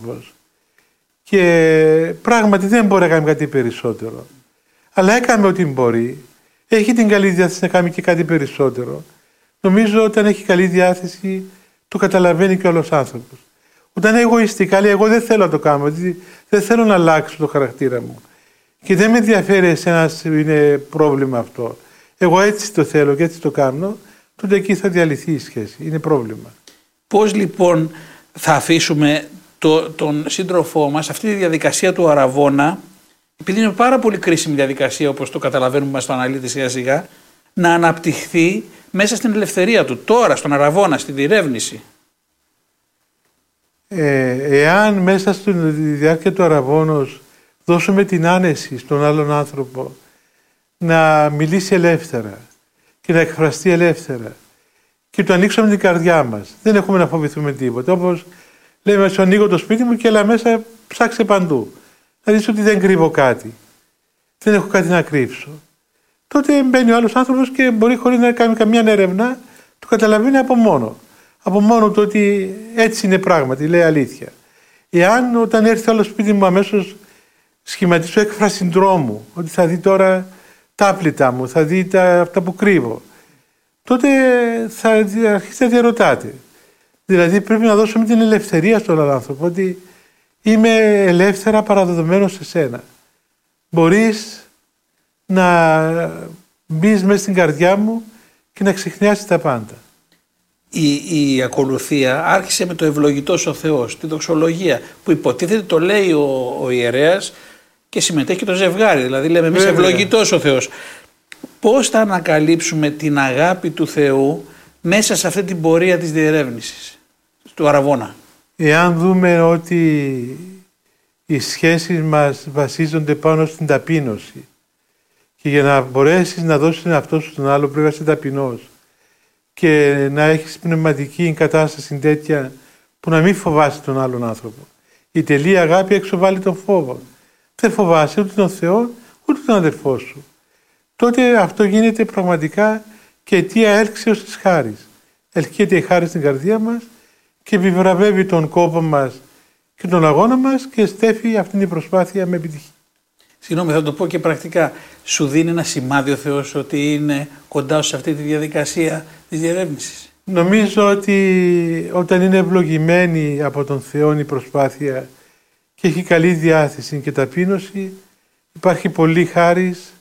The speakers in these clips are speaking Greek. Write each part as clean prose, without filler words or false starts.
Και πράγματι δεν μπορεί να κάνει κάτι περισσότερο. Αλλά έκανε ό,τι μπορεί. Έχει την καλή διάθεση να κάνει και κάτι περισσότερο. Νομίζω όταν έχει καλή διάθεση το καταλαβαίνει και όλος άνθρωπος. Όταν είναι εγωιστικά λέει εγώ δεν θέλω να το κάνω, δεν θέλω να αλλάξω το χαρακτήρα μου. Και δεν με ενδιαφέρει εσένα είναι πρόβλημα αυτό. Εγώ έτσι το θέλω και έτσι το κάνω, τότε εκεί θα διαλυθεί η σχέση. Είναι πρόβλημα. Πώς λοιπόν θα αφήσουμε τον σύντροφό μας αυτή τη διαδικασία του αραβώνα, επειδή είναι πάρα πολύ κρίσιμη διαδικασία όπως το καταλαβαίνουμε μας το αναλύτη σιγά σιγά, να αναπτυχθεί μέσα στην ελευθερία του, τώρα στον αραβώνα, στη διερεύνηση. Εάν μέσα στη διάρκεια του αραβώνος δώσουμε την άνεση στον άλλον άνθρωπο να μιλήσει ελεύθερα και να εκφραστεί ελεύθερα και του ανοίξουμε την καρδιά μας, δεν έχουμε να φοβηθούμε τίποτα. Όπως λέμε, σου ανοίγω το σπίτι μου και έλα μέσα, ψάξε παντού. Να δεις ότι δεν κρύβω κάτι. Δεν έχω κάτι να κρύψω. Τότε μπαίνει ο άλλος άνθρωπος και μπορεί χωρίς να κάνει καμία έρευνα, το καταλαβαίνει από μόνο. Από μόνο το ότι έτσι είναι πράγματι, λέει αλήθεια. Εάν όταν έρθει άλλο σπίτι μου αμέσως σχηματίσω έκφραση δρόμου, ότι θα δει τώρα τα άπλυτα μου, θα δει αυτά που κρύβω, τότε θα αρχίσει να διαρωτάτε. Δηλαδή πρέπει να δώσουμε την ελευθερία στον άλλο άνθρωπο, ότι είμαι ελεύθερα παραδεδομένος σε σένα. Μπορείς να μπεις μέσα στην καρδιά μου και να ξεχνιάσεις τα πάντα. Η ακολουθία άρχισε με το ευλογητός ο Θεός, τη δοξολογία, που υποτίθεται το λέει ο ιερέας και συμμετέχει και το ζευγάρι. Δηλαδή λέμε εμείς ευλογητός ο Θεός. Πώς θα ανακαλύψουμε την αγάπη του Θεού μέσα σε αυτή την πορεία της διερεύνησης του αραβώνα? Εάν δούμε ότι οι σχέσεις μας βασίζονται πάνω στην ταπείνωση και για να μπορέσεις να δώσεις τον εαυτό σου στον άλλο πρέπει να είσαι ταπεινός και να έχεις πνευματική κατάσταση τέτοια που να μην φοβάσαι τον άλλον άνθρωπο. Η τελή αγάπη εξοβάλλει τον φόβο. Δεν φοβάσαι ούτε τον Θεό ούτε τον αδερφό σου. Τότε αυτό γίνεται πραγματικά και αιτία έλξεως της χάρης. Ελκύεται η χάρη στην καρδία μας και επιβραβεύει τον κόπο μας και τον αγώνα μας και στέφει αυτήν την προσπάθεια με επιτυχία. Συγγνώμη, θα το πω και πρακτικά. Σου δίνει ένα σημάδι ο Θεός ότι είναι κοντά σου σε αυτή τη διαδικασία της διερεύνησης? Νομίζω ότι όταν είναι ευλογημένη από τον Θεό η προσπάθεια και έχει καλή διάθεση και ταπείνωση, υπάρχει πολλή χάρις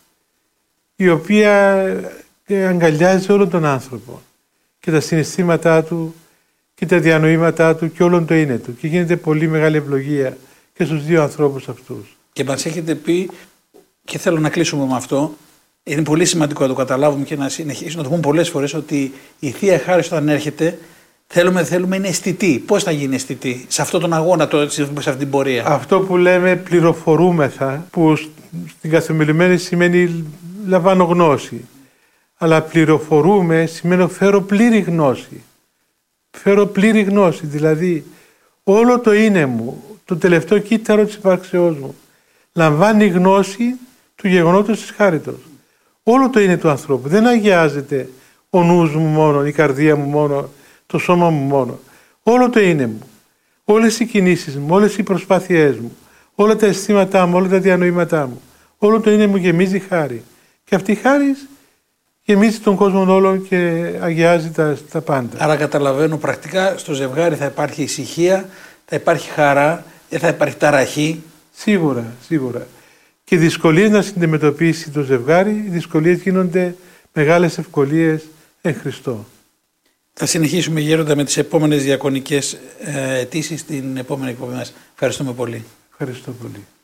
η οποία αγκαλιάζει όλον τον άνθρωπο και τα συναισθήματά του και τα διανοήματά του και όλον το είναι του και γίνεται πολύ μεγάλη ευλογία και στους δύο ανθρώπους αυτούς. Και μας έχετε πει, και θέλω να κλείσουμε με αυτό, είναι πολύ σημαντικό να το καταλάβουμε και να συνεχίσουμε να το πούμε πολλές φορές, ότι η Θεία Χάρις όταν έρχεται θέλουμε είναι αισθητή. Πώς θα γίνει αισθητή σε αυτόν τον αγώνα, σε αυτή την πορεία? Αυτό που λέμε πληροφορούμεθα, που στην καθημερινή σημαίνει λαμβάνω γνώση. Αλλά πληροφορούμε σημαίνει φέρω πλήρη γνώση. Φέρω πλήρη γνώση, δηλαδή όλο το είναι μου, το τελευταίο κύτταρο της υπάρξεώς μου, λαμβάνει γνώση του γεγονότος της χάριτος. Όλο το είναι του ανθρώπου. Δεν αγιάζεται ο νους μου μόνο, η καρδία μου μόνο, το σώμα μου μόνο. Όλο το είναι μου. Όλες οι κινήσεις μου, όλες οι προσπάθειές μου, όλα τα αισθήματά μου, όλα τα διανοήματά μου. Όλο το είναι μου γεμίζει χάρη. Και αυτή η χάρη γεμίζει τον κόσμο όλων και αγιάζει τα πάντα. Άρα καταλαβαίνω πρακτικά στο ζευγάρι θα υπάρχει ησυχία, θα υπάρχει χαρά, δεν θα υπάρχει ταραχή. Σίγουρα, σίγουρα. Και δυσκολίες να συναντιμετωπίσει το ζευγάρι, οι δυσκολίες γίνονται μεγάλες ευκολίες εν Χριστώ. Θα συνεχίσουμε γέροντα με τις επόμενες διακονικές αιτήσεις στην επόμενη εκπομπή μας. Ευχαριστούμε πολύ. Ευχαριστώ πολύ.